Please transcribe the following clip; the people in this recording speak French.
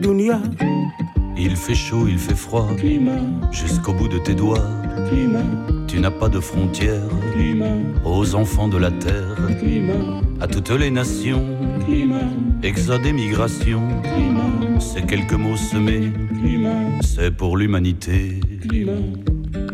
Dunia. Il fait chaud, il fait froid, jusqu'au bout de tes doigts. Tu n'as pas de frontières, aux enfants de la terre, à toutes les nations, exode et migration. Ces quelques mots semés, c'est pour l'humanité.